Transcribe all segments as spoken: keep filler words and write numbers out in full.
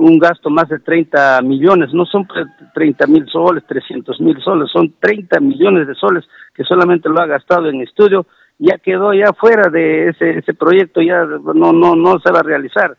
un gasto más de treinta millones, no son treinta mil soles, trescientos mil soles, son treinta millones de soles que solamente lo ha gastado en estudio, ya quedó ya fuera de ese, ese proyecto, ya no, no, no se va a realizar.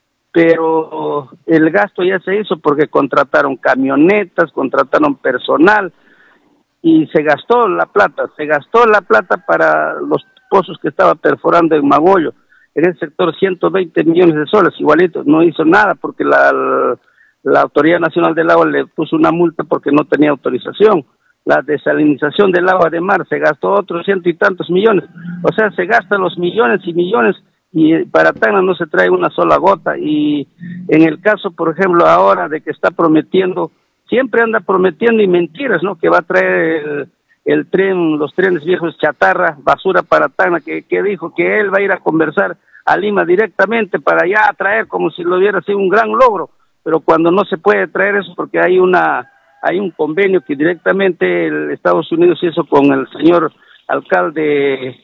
Pero el gasto ya se hizo porque contrataron camionetas, contrataron personal y se gastó la plata, se gastó la plata para los pozos que estaba perforando en Magollo. En el sector ciento veinte millones de soles, igualito, no hizo nada porque la, la, la Autoridad Nacional del Agua le puso una multa porque no tenía autorización. La desalinización del agua de mar se gastó otros ciento y tantos millones, o sea, se gastan los millones y millones y para Tacna no se trae una sola gota. Y en el caso, por ejemplo, ahora de que está prometiendo, siempre anda prometiendo y mentiras, ¿no? Que va a traer el, el tren, los trenes viejos chatarra, basura para Tacna, que, que dijo que él va a ir a conversar a Lima directamente para allá traer como si lo hubiera sido un gran logro, pero cuando no se puede traer eso porque hay una hay un convenio que directamente el Estados Unidos hizo con el señor alcalde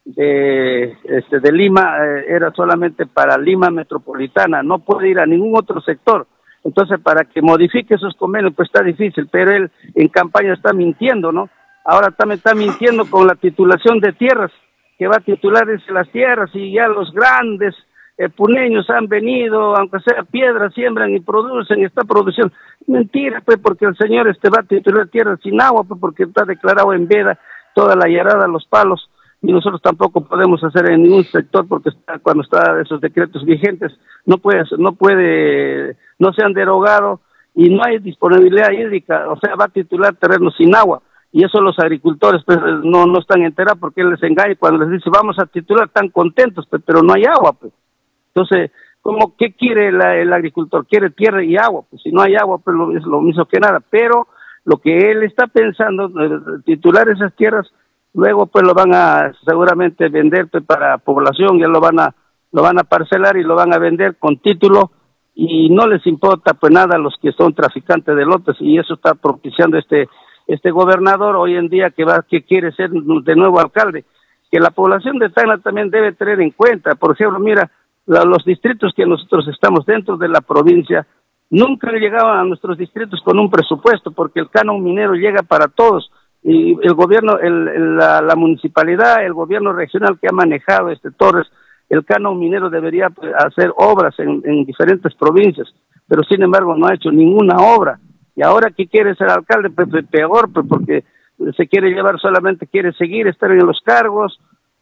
de este de Lima, eh, era solamente para Lima metropolitana, no puede ir a ningún otro sector. Entonces, para que modifique esos convenios, pues está difícil, pero él en campaña está mintiendo, ¿no? Ahora también está mintiendo con la titulación de tierras, que va a titular desde las tierras, y ya los grandes eh, puneños han venido, aunque sea piedras, siembran y producen, está produciendo. Mentira, pues, porque el señor este va a titular tierras sin agua, pues, porque está declarado en veda toda la yarada, los palos, y nosotros tampoco podemos hacer en ningún sector porque está, cuando está esos decretos vigentes, no puede, no puede, no se han derogado y no hay disponibilidad hídrica, o sea, va a titular terrenos sin agua. Y eso los agricultores pues no, no están enterados porque él les engaña y cuando les dice vamos a titular están contentos, pues, pero no hay agua, pues. Entonces, ¿cómo, qué quiere la, el agricultor? Quiere tierra y agua, pues si no hay agua, pues lo, es lo mismo que nada. Pero lo que él está pensando, eh, titular esas tierras, luego pues lo van a seguramente vender pues, para población, ya lo van a lo van a parcelar y lo van a vender con título y no les importa pues nada a los que son traficantes de lotes y eso está propiciando este este gobernador hoy en día que va que quiere ser de nuevo alcalde, que la población de Tacna también debe tener en cuenta. Por ejemplo, mira, la, los distritos que nosotros estamos dentro de la provincia nunca llegaban a nuestros distritos con un presupuesto porque el canon minero llega para todos y el gobierno, el, el, la, la municipalidad, el gobierno regional que ha manejado este Torres, el canon minero debería pues, hacer obras en, en diferentes provincias, pero sin embargo no ha hecho ninguna obra. Y ahora que quiere ser alcalde, pues, peor, pues, porque se quiere llevar solamente, quiere seguir, estar en los cargos,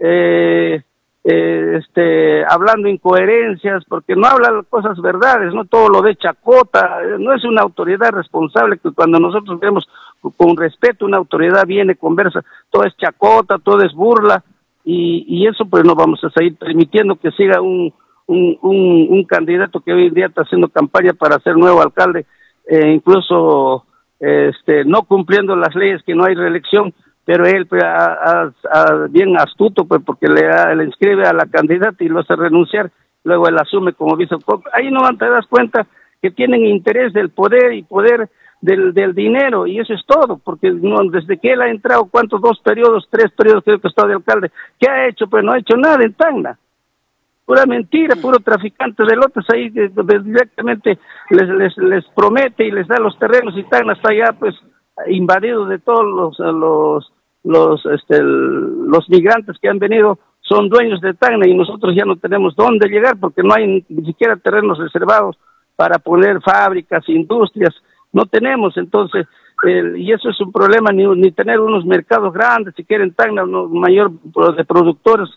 eh, eh, este, hablando incoherencias, porque no habla las cosas verdades, no todo lo de chacota, no es una autoridad responsable que cuando nosotros vemos con respeto, una autoridad viene, conversa, todo es chacota, todo es burla, y, y eso pues no vamos a seguir permitiendo que siga un, un, un, un candidato que hoy en día está haciendo campaña para ser nuevo alcalde, Eh, incluso este, no cumpliendo las leyes que no hay reelección, pero él pues, a, a, a, bien astuto pues porque le, a, le inscribe a la candidata y lo hace renunciar, luego él asume como vice. Ahí no te das cuenta que tienen interés del poder y poder del, del dinero y eso es todo, porque no, desde que él ha entrado, ¿cuántos? Dos periodos, tres periodos creo que ha estado de alcalde, ¿qué ha hecho? Pues no ha hecho nada en Tacna. Pura mentira, puro traficante de lotes ahí que directamente les, les les promete y les da los terrenos y Tacna está ya pues invadido de todos los los los este los migrantes que han venido, son dueños de Tacna y nosotros ya no tenemos dónde llegar porque no hay ni, ni siquiera terrenos reservados para poner fábricas, industrias, no tenemos. Entonces el, y eso es un problema, ni, ni tener unos mercados grandes, si quieren Tacna, uno mayor de productores,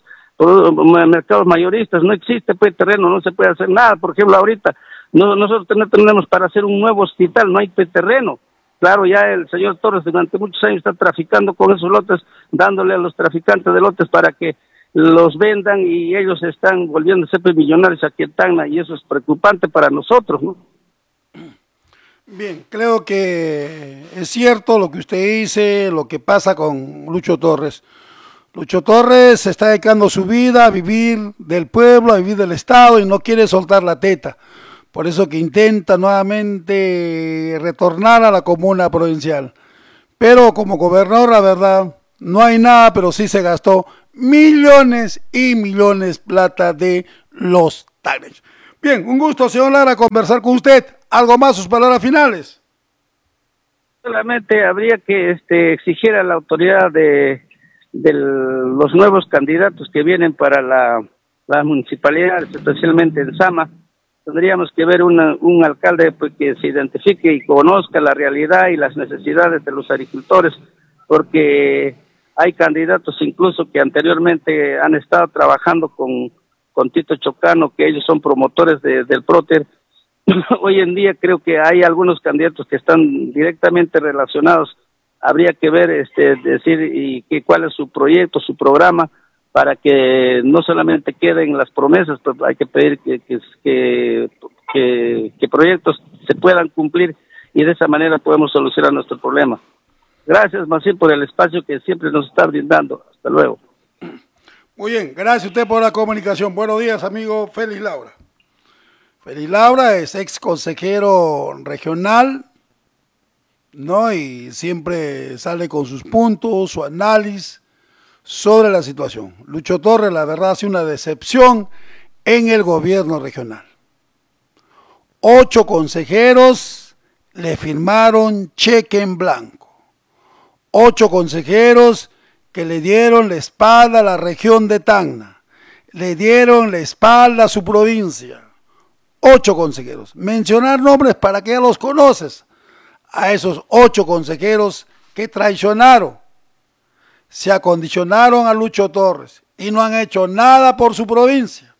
mercados mayoristas, no existe pues terreno, no se puede hacer nada. Por ejemplo, ahorita no, nosotros no tenemos para hacer un nuevo hospital, no hay pues, terreno. Claro, ya el señor Torres durante muchos años está traficando con esos lotes, dándole a los traficantes de lotes para que los vendan y ellos están volviéndose pues, millonarios aquí en Tacna y eso es preocupante para nosotros, ¿no? Bien, creo que es cierto lo que usted dice, lo que pasa con Lucho Torres. Lucho Torres está dedicando su vida a vivir del pueblo, a vivir del Estado y no quiere soltar la teta. Por eso que intenta nuevamente retornar a la comuna provincial. Pero como gobernador, la verdad, no hay nada, pero sí se gastó millones y millones plata de los tagneños. Bien, un gusto, señor Lara, conversar con usted. ¿Algo más, sus palabras finales? Solamente habría que este, exigir a la autoridad de, de los nuevos candidatos que vienen para la, la municipalidad, especialmente en Sama. Tendríamos que ver una, un alcalde pues, que se identifique y conozca la realidad y las necesidades de los agricultores, porque hay candidatos incluso que anteriormente han estado trabajando con, con Tito Chocano, que ellos son promotores de, del Próter. Hoy en día creo que hay algunos candidatos que están directamente relacionados. Habría que ver, este, decir y que cuál es su proyecto, su programa, para que no solamente queden las promesas, pero hay que pedir que, que, que, que, que proyectos se puedan cumplir y de esa manera podemos solucionar nuestro problema. Gracias, Marcín, por el espacio que siempre nos está brindando. Hasta luego. Muy bien, gracias a usted por la comunicación. Buenos días, amigo Félix Laura. Félix Laura es ex consejero regional, ¿no? Y siempre sale con sus puntos, su análisis sobre la situación. Lucho Torres, la verdad, hace una decepción en el gobierno regional. Ocho consejeros le firmaron cheque en blanco. Ocho consejeros que le dieron la espalda a la región de Tacna, le dieron la espalda a su provincia. Ocho consejeros. Mencionar nombres para que ya los conoces. A esos ocho consejeros que traicionaron, se acondicionaron a Lucho Torres y no han hecho nada por su provincia.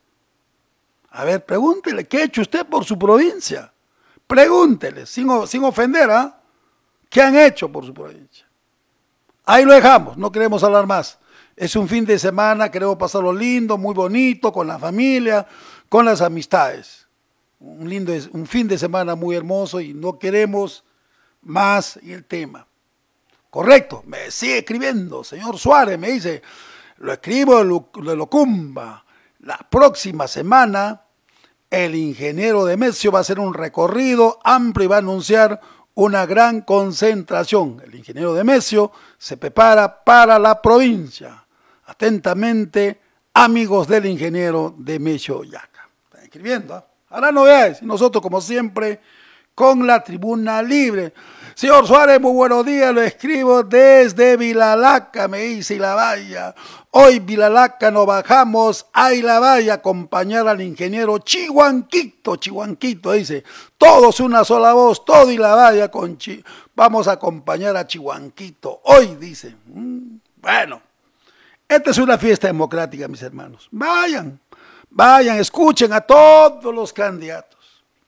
A ver, pregúntele, ¿qué ha hecho usted por su provincia? Pregúntele, sin, sin ofender, ¿ah? ¿eh? ¿Qué han hecho por su provincia? Ahí lo dejamos, no queremos hablar más. Es un fin de semana, queremos pasarlo lindo, muy bonito, con la familia, con las amistades. Un, lindo, un fin de semana muy hermoso y no queremos más el tema. Correcto, me sigue escribiendo, señor Suárez, me dice, lo escribo de Locumba. La próxima semana el ingeniero Demesio va a hacer un recorrido amplio y va a anunciar una gran concentración. El ingeniero Demesio se prepara para la provincia. Atentamente, amigos del ingeniero Demesio Yaca. Están escribiendo, ¿eh? Hará novedades y nosotros, como siempre, con la tribuna libre. Señor Suárez, muy buenos días, lo escribo desde Vilalaca, me dice Ilabaya. Hoy Vilalaca nos bajamos a Ilabaya a acompañar al ingeniero Chihuanquito, Chihuanquito, dice, todos una sola voz, todo Ilabaya con Chi, vamos a acompañar a Chihuanquito. Hoy, dice, mm, bueno, esta es una fiesta democrática, mis hermanos. Vayan, vayan, escuchen a todos los candidatos.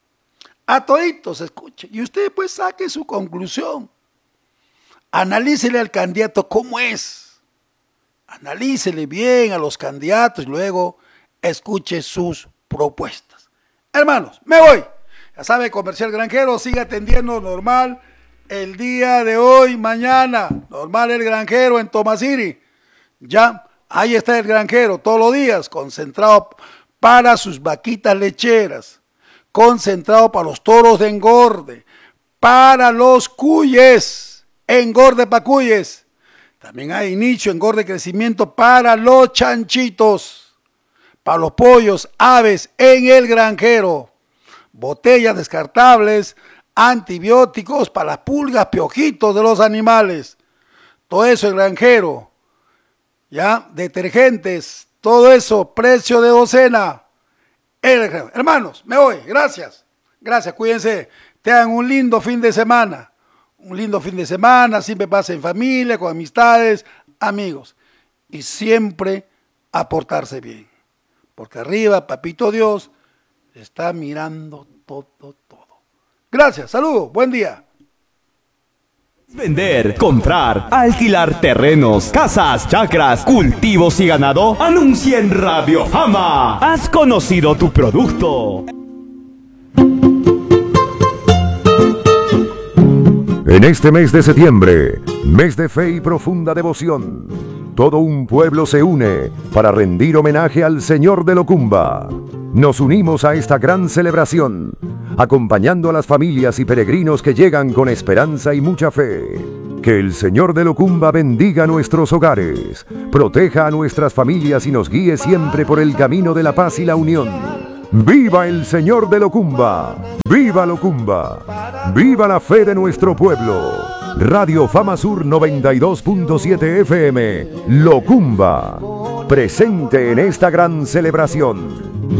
A toditos escuche y usted pues saque su conclusión. Analícele al candidato cómo es. Analícele bien a los candidatos y luego escuche sus propuestas. Hermanos, me voy. Ya sabe, Comercial Granjero sigue atendiendo normal el día de hoy, mañana. Normal el Granjero en Tomasiri. Ya, ahí está el Granjero todos los días, concentrado para sus vaquitas lecheras. Concentrado para los toros de engorde, para los cuyes, engorde para cuyes. También hay nicho, engorde, crecimiento para los chanchitos, para los pollos, aves en el Granjero. Botellas descartables, antibióticos para las pulgas, piojitos de los animales. Todo eso el Granjero. Ya, detergentes, todo eso, precio de docena. Hermanos, me voy, gracias, gracias, cuídense, tengan un lindo fin de semana, un lindo fin de semana, siempre pasen en familia, con amistades, amigos, y siempre a portarse bien, porque arriba, Papito Dios, está mirando todo, todo. Gracias, saludos, buen día. Vender, comprar, alquilar terrenos, casas, chacras, cultivos y ganado. Anuncia en Radio Fama. ¿Has conocido tu producto? En este mes de septiembre, mes de fe y profunda devoción, todo un pueblo se une para rendir homenaje al Señor de Locumba. Nos unimos a esta gran celebración, acompañando a las familias y peregrinos que llegan con esperanza y mucha fe. Que el Señor de Locumba bendiga nuestros hogares, proteja a nuestras familias y nos guíe siempre por el camino de la paz y la unión. ¡Viva el Señor de Locumba! ¡Viva Locumba! ¡Viva la fe de nuestro pueblo! Radio Fama Sur noventa y dos punto siete F M, Locumba, presente en esta gran celebración.